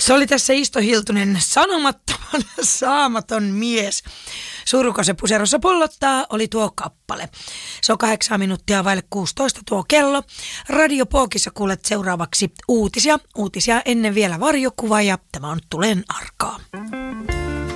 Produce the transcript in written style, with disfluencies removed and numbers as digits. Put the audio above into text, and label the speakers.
Speaker 1: Se oli tässä Isto Hiltunen, sanomattoman saamaton mies. Suruko se puserossa pollottaa, oli tuo kappale. Se on 8 minuuttia vaille 16 tuo kello. Radio Pookissa kuulet seuraavaksi uutisia. Uutisia ennen vielä varjokuva ja tämä on Tulen arkaa.